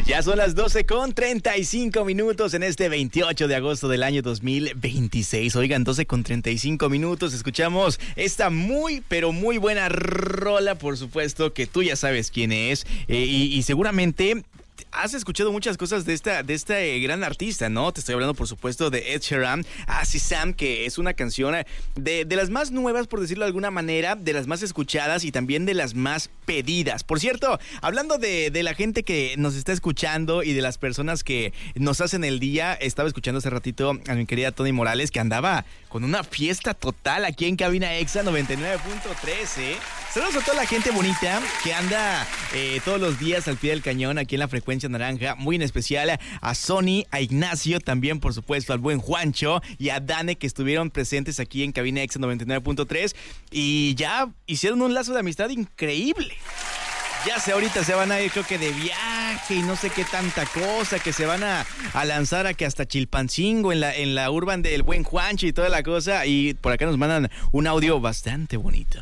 Ya son las 12:35 en este 28 de agosto del año 2026. Oigan, 12:35. Escuchamos esta muy, pero muy buena rola, por supuesto, que tú ya sabes quién es. Y seguramente has escuchado muchas cosas de este gran artista, ¿no? Te estoy hablando, por supuesto, de Ed Sheeran, Sam, que es una canción de las más nuevas, por decirlo de alguna manera, de las más escuchadas y también de las más pedidas. Por cierto, hablando de la gente que nos está escuchando y de las personas que nos hacen el día, estaba escuchando hace ratito a mi querida Tony Morales, que andaba con una fiesta total aquí en Cabina Exa 99.3, ¿eh? Saludos a toda la gente bonita que anda todos los días al pie del cañón aquí en la frecuencia naranja, muy en especial a Sony, a Ignacio, también por supuesto al buen Juancho y a Dane, que estuvieron presentes aquí en Cabina Exa 99.3 y ya hicieron un lazo de amistad increíble. Ya sé, ahorita se van a ir, creo que de viaje y no sé qué tanta cosa, que se van a lanzar a que hasta Chilpancingo en la urban del buen Juancho y toda la cosa, y por acá nos mandan un audio bastante bonito.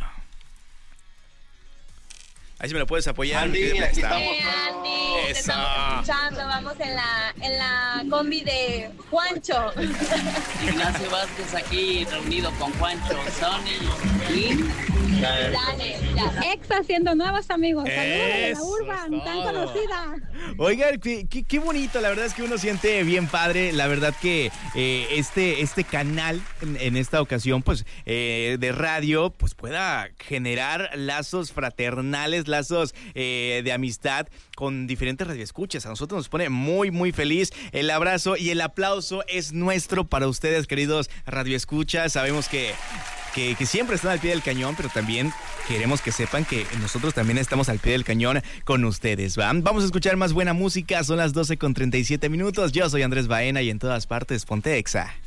Ahí sí me lo puedes apoyar. Andy, aquí estamos. Andy, te estamos escuchando. Vamos en la combi de Juancho. Ignacio Vázquez aquí reunido con Juancho, Sony y Dale. Exa haciendo nuevos amigos. Saludos de la urban, tan conocida. Oigan, qué bonito, la verdad es que uno siente bien padre, la verdad que este canal en esta ocasión, pues, de radio, pues pueda generar lazos fraternales, lazos de amistad con diferentes radioescuchas. A nosotros nos pone muy, muy feliz. El abrazo y el aplauso es nuestro para ustedes, queridos radioescuchas. Sabemos que siempre están al pie del cañón, pero también queremos que sepan que nosotros también estamos al pie del cañón con ustedes, ¿va? Vamos a escuchar más buena música, son las 12:37. Yo soy Andrés Baena y en todas partes, ponte Exa.